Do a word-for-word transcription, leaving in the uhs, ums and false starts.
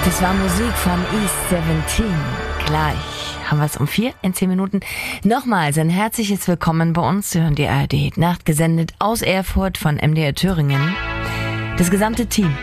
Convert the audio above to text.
Das war Musik von East siebzehn. Gleich haben wir es um vier in zehn Minuten. Nochmals ein herzliches Willkommen bei uns. Sie hören die A R D Nacht, gesendet aus Erfurt von M D R Thüringen. Das gesamte Team